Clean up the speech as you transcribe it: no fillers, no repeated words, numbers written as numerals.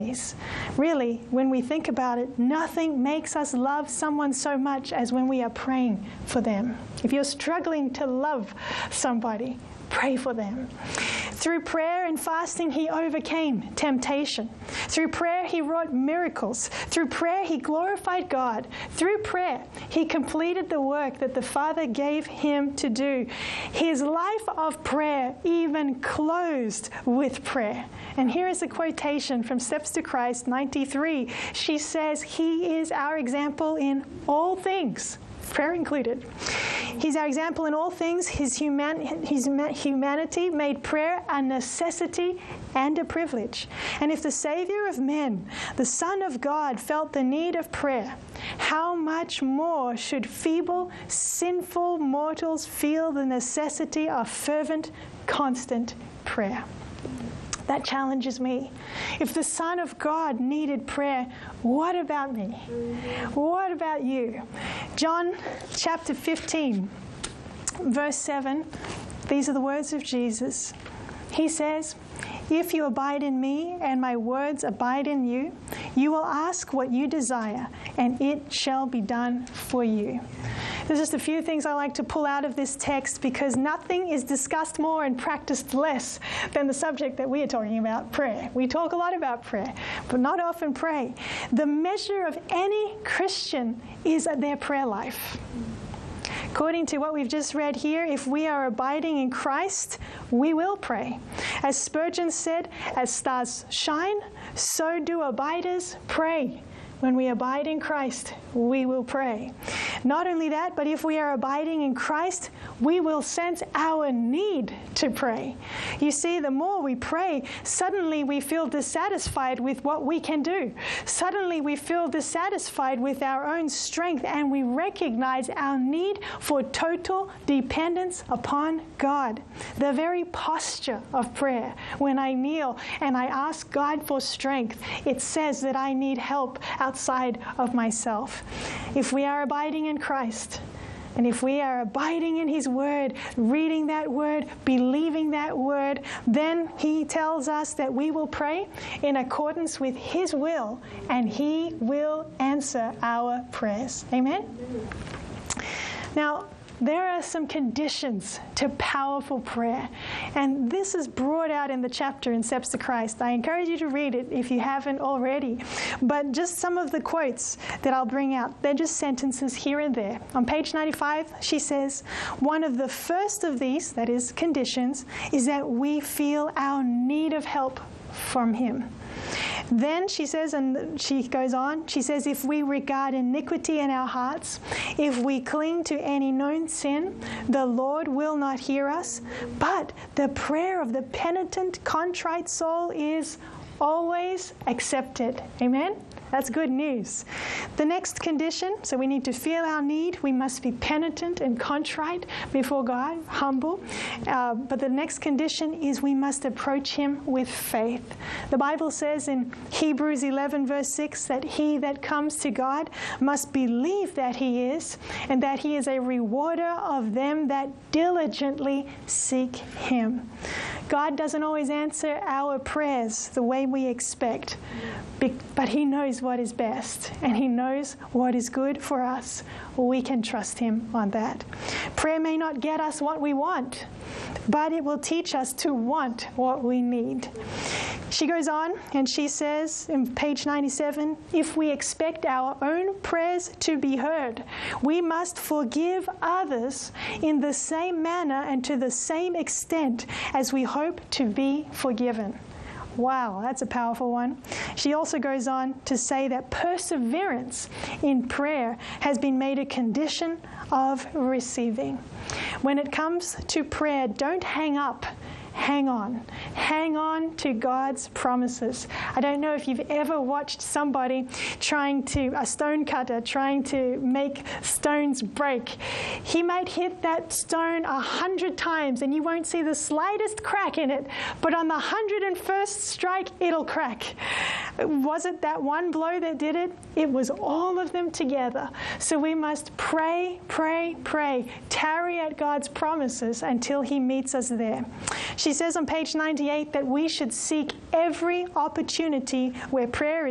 Really, when we think about it, nothing makes us love someone so much as when we are praying for them. If you're struggling to love somebody, pray for them. Through prayer and fasting, he overcame temptation. Through prayer, he wrought miracles. Through prayer, he glorified God. Through prayer, he completed the work that the Father gave him to do. His life of prayer even closed with prayer. And here is a quotation from Steps to Christ 93. She says, he is our example in all things, prayer included. He's our example in all things. His humanity made prayer a necessity and a privilege. And if the Savior of men, the Son of God, felt the need of prayer, how much more should feeble, sinful mortals feel the necessity of fervent, constant prayer? That challenges me. If the Son of God needed prayer, what about me? What about you? John chapter 15, verse 7, these are the words of Jesus. He says, if you abide in me and my words abide in you, you will ask what you desire, and it shall be done for you. There's just a few things I like to pull out of this text, because nothing is discussed more and practiced less than the subject that we are talking about, prayer. We talk a lot about prayer, but not often pray. The measure of any Christian is their prayer life. According to what we've just read here, if we are abiding in Christ, we will pray. As Spurgeon said, as stars shine, so do abiders pray. When we abide in Christ, we will pray. Not only that, but if we are abiding in Christ, we will sense our need to pray. You see, the more we pray, suddenly we feel dissatisfied with what we can do. Suddenly we feel dissatisfied with our own strength, and we recognize our need for total dependence upon God. The very posture of prayer, when I kneel and I ask God for strength, it says that I need help outside of myself. If we are abiding in Christ, and if we are abiding in His Word, reading that Word, believing that Word, then He tells us that we will pray in accordance with His will, and He will answer our prayers. Amen? Now, there are some conditions to powerful prayer, and this is brought out in the chapter in Steps to Christ. I encourage you to read it if you haven't already, but just some of the quotes that I'll bring out, they're just sentences here and there. On page 95, she says, one of the first of these, that is conditions, is that we feel our need of help from Him. Then she says, and she goes on, she says, if we regard iniquity in our hearts, if we cling to any known sin, the Lord will not hear us. But the prayer of the penitent, contrite soul is always accepted. Amen? That's good news. The next condition, so we need to feel our need. We must be penitent and contrite before God, humble. But the next condition is we must approach Him with faith. The Bible says in Hebrews 11 verse 6 that he that comes to God must believe that He is, and that He is a rewarder of them that diligently seek Him. God doesn't always answer our prayers the way we expect, but He knows what is best, and He knows what is good for us. We can trust Him on that. Prayer may not get us what we want, but it will teach us to want what we need. She goes on and she says in page 97, if we expect our own prayers to be heard, we must forgive others in the same manner and to the same extent as we hope to be forgiven. Wow, that's a powerful one. She also goes on to say that perseverance in prayer has been made a condition of receiving. When it comes to prayer, don't hang up. Hang on. Hang on to God's promises. I don't know if you've ever watched somebody a stone cutter trying to make stones break. He might hit that stone 100 times and you won't see the slightest crack in it, but on the 101st strike, it'll crack. Was it that one blow that did it? It was all of them together. So we must pray, pray, pray, tarry at God's promises until He meets us there. She says on page 98 that we should seek every opportunity where prayer